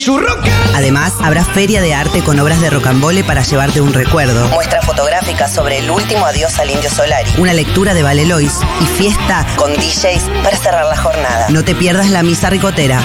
Además, habrá feria de arte con obras de rocambole para llevarte un recuerdo, muestra fotográfica sobre el último adiós al Indio Solari, una lectura de Vale Lois y fiesta con DJs para cerrar la jornada. No te pierdas la misa ricotera.